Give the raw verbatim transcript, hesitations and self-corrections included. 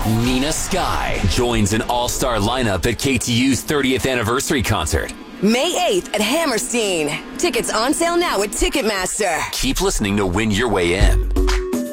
Nina Sky joins an all-star lineup at K T U's thirtieth anniversary concert. May eighth at Hammerstein. Tickets on sale now at Ticketmaster. Keep listening to win your way in.